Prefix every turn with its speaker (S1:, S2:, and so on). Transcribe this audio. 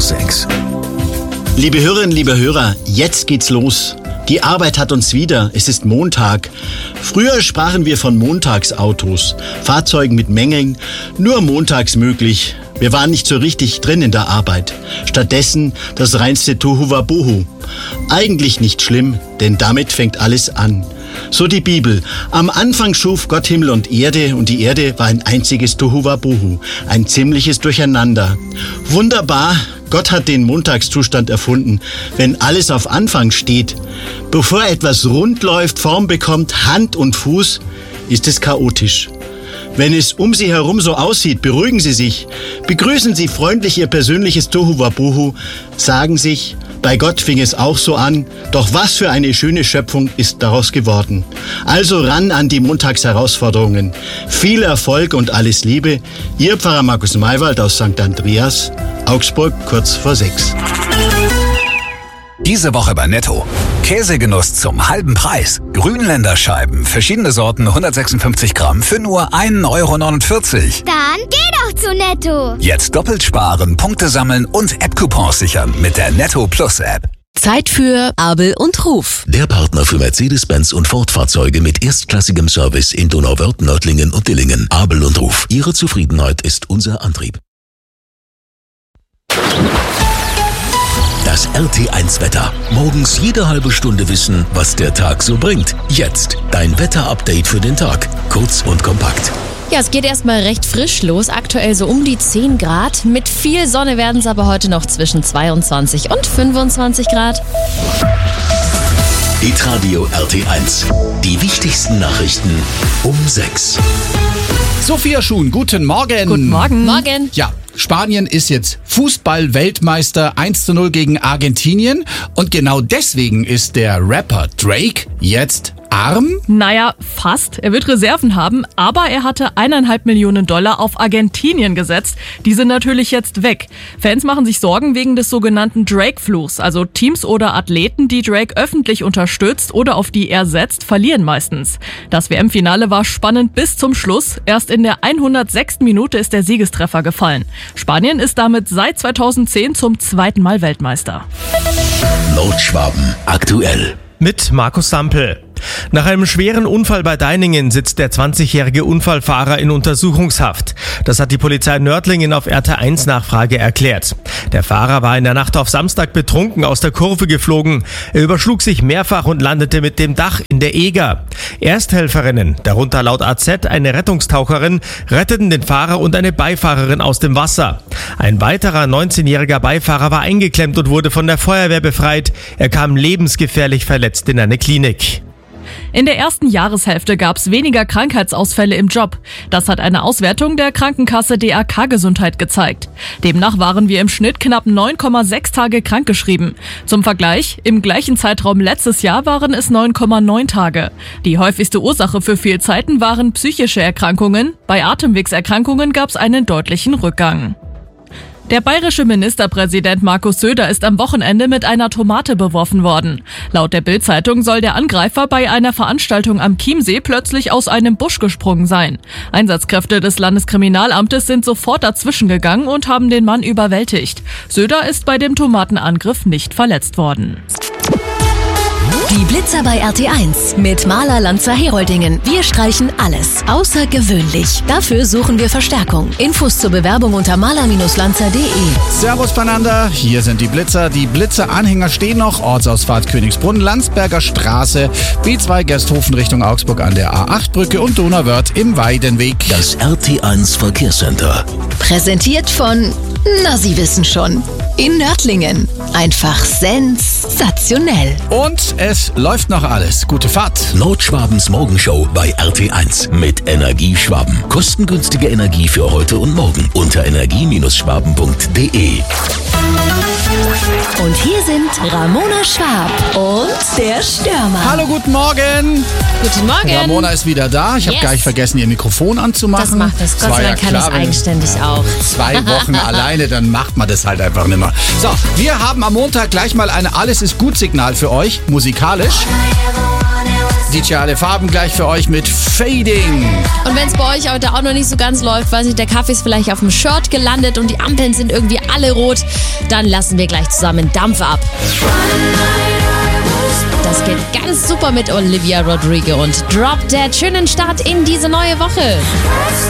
S1: 6.
S2: Liebe Hörerinnen, liebe Hörer, jetzt geht's los. Die Arbeit hat uns wieder. Es ist Montag. Früher sprachen wir von Montagsautos, Fahrzeugen mit Mängeln, nur montags möglich. Wir waren nicht so richtig drin in der Arbeit. Stattdessen das reinste Tohuwabohu. Eigentlich nicht schlimm, denn damit fängt alles an. So die Bibel. Am Anfang schuf Gott Himmel und die Erde war ein einziges Tohuwabohu, ein ziemliches Durcheinander. Wunderbar, Gott hat den Montagszustand erfunden, wenn alles auf Anfang steht. Bevor etwas rund läuft, Form bekommt, Hand und Fuß, ist es chaotisch. Wenn es um Sie herum so aussieht, beruhigen Sie sich, begrüßen Sie freundlich Ihr persönliches Tohuwabohu, sagen sich, bei Gott fing es auch so an, doch was für eine schöne Schöpfung ist daraus geworden. Also ran an die Montagsherausforderungen. Viel Erfolg und alles Liebe. Ihr Pfarrer Markus Maywald aus St. Andreas, Augsburg, kurz vor 6.
S1: Diese Woche bei Netto. Käsegenuss zum halben Preis. Grünländerscheiben, verschiedene Sorten, 156 Gramm für nur 1,49 €.
S3: Dann geh doch zu Netto.
S1: Jetzt doppelt sparen, Punkte sammeln und App-Coupons sichern mit der Netto Plus App.
S4: Zeit für Abel und Ruf.
S5: Der Partner für Mercedes-Benz und Ford-Fahrzeuge mit erstklassigem Service in Donauwörth, Nördlingen und Dillingen. Abel und Ruf. Ihre Zufriedenheit ist unser Antrieb. Das RT1-Wetter. Morgens jede halbe Stunde wissen, was der Tag so bringt. Jetzt dein Wetter-Update für den Tag. Kurz und kompakt.
S6: Ja, es geht erstmal recht frisch los. Aktuell so um die 10 Grad. Mit viel Sonne werden es aber heute noch zwischen 22 und 25 Grad.
S5: Hitradio RT1. Die wichtigsten Nachrichten um 6.
S7: Sophia Schuhn, guten Morgen.
S6: Guten Morgen. Morgen.
S7: Ja, Spanien ist jetzt Fußball-Weltmeister 1:0 gegen Argentinien. Und genau deswegen ist der Rapper Drake jetzt arm?
S8: Naja, fast. Er wird Reserven haben, aber er hatte $1,5 Millionen auf Argentinien gesetzt. Die sind natürlich jetzt weg. Fans machen sich Sorgen wegen des sogenannten Drake-Fluchs. Also Teams oder Athleten, die Drake öffentlich unterstützt oder auf die er setzt, verlieren meistens. Das WM-Finale war spannend bis zum Schluss. Erst in der 106. Minute ist der Siegestreffer gefallen. Spanien ist damit seit 2010 zum zweiten Mal Weltmeister.
S5: Nordschwaben aktuell.
S9: Mit Markus Sampel. Nach einem schweren Unfall bei Deiningen sitzt der 20-jährige Unfallfahrer in Untersuchungshaft. Das hat die Polizei Nördlingen auf RT1 Nachfrage erklärt. Der Fahrer war in der Nacht auf Samstag betrunken aus der Kurve geflogen. Er überschlug sich mehrfach und landete mit dem Dach in der Eger. Ersthelferinnen, darunter laut AZ eine Rettungstaucherin, retteten den Fahrer und eine Beifahrerin aus dem Wasser. Ein weiterer 19-jähriger Beifahrer war eingeklemmt und wurde von der Feuerwehr befreit. Er kam lebensgefährlich verletzt in eine Klinik.
S8: In der ersten Jahreshälfte gab es weniger Krankheitsausfälle im Job. Das hat eine Auswertung der Krankenkasse DAK Gesundheit gezeigt. Demnach waren wir im Schnitt knapp 9,6 Tage krankgeschrieben. Zum Vergleich, im gleichen Zeitraum letztes Jahr waren es 9,9 Tage. Die häufigste Ursache für Fehlzeiten waren psychische Erkrankungen. Bei Atemwegserkrankungen gab es einen deutlichen Rückgang. Der bayerische Ministerpräsident Markus Söder ist am Wochenende mit einer Tomate beworfen worden. Laut der Bild-Zeitung soll der Angreifer bei einer Veranstaltung am Chiemsee plötzlich aus einem Busch gesprungen sein. Einsatzkräfte des Landeskriminalamtes sind sofort dazwischen gegangen und haben den Mann überwältigt. Söder ist bei dem Tomatenangriff nicht verletzt worden.
S4: Die Blitzer bei RT1 mit Maler Lanzer Heroldingen. Wir streichen alles außergewöhnlich. Dafür suchen wir Verstärkung. Infos zur Bewerbung unter maler-lanzer.de.
S7: Servus beieinander, hier sind die Blitzer. Die Blitzer-Anhänger stehen noch. Ortsausfahrt Königsbrunn, Landsberger Straße, B2 Gersthofen Richtung Augsburg an der A8-Brücke und Donauwörth im Weidenweg.
S5: Das RT1 Verkehrscenter.
S4: Präsentiert von, na Sie wissen schon, in Nördlingen. Einfach sensationell.
S7: Und es läuft noch alles. Gute Fahrt.
S5: Nordschwabens Morgenshow bei RT1 mit Energieschwaben. Kostengünstige Energie für heute und morgen unter energie-schwaben.de.
S4: Und hier sind Ramona Schwab und der Stürmer.
S7: Hallo, guten Morgen.
S6: Guten Morgen.
S7: Ramona ist wieder da. Ich habe gar nicht vergessen, ihr Mikrofon anzumachen.
S6: Das macht es. Gott sei Dank kann es eigenständig auch.
S7: 2 Wochen alleine, dann macht man das halt einfach nicht mehr. So, wir haben am Montag gleich mal ein Alles ist gut Signal für euch, musikalisch. DJ Alle Farben gleich für euch mit Fading.
S6: Und wenn es bei euch heute auch noch nicht so ganz läuft, weiß nicht, der Kaffee ist vielleicht auf dem Shirt gelandet und die Ampeln sind irgendwie alle rot, dann lassen wir gleich zusammen Dampf ab. Das geht ganz super mit Olivia Rodrigo und Drop Dead. Schönen Start in diese neue Woche.